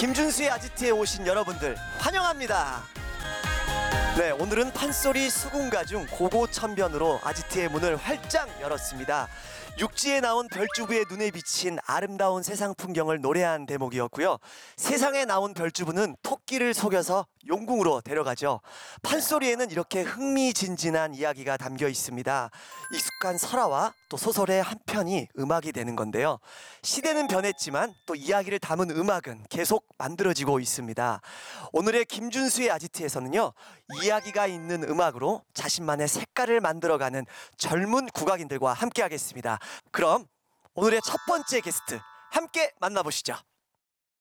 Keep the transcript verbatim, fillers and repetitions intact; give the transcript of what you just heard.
김준수의 아지트에 오신 여러분들 환영합니다. 네, 오늘은 판소리 수군가 중 고고천변으로 아지트의 문을 활짝 열었습니다. 육지에 나온 별주부의 눈에 비친 아름다운 세상 풍경을 노래한 대목이었고요. 세상에 나온 별주부는 토끼를 속여서 용궁으로 데려가죠. 판소리에는 이렇게 흥미진진한 이야기가 담겨 있습니다. 익숙한 설화와 또 소설의 한 편이 음악이 되는 건데요. 시대는 변했지만 또 이야기를 담은 음악은 계속 만들어지고 있습니다. 오늘의 김준수의 아지트에서는요, 이야기가 있는 음악으로 자신만의 색깔을 만들어가는 젊은 국악인들과 함께 하겠습니다. 그럼 오늘의 첫 번째 게스트 함께 만나보시죠.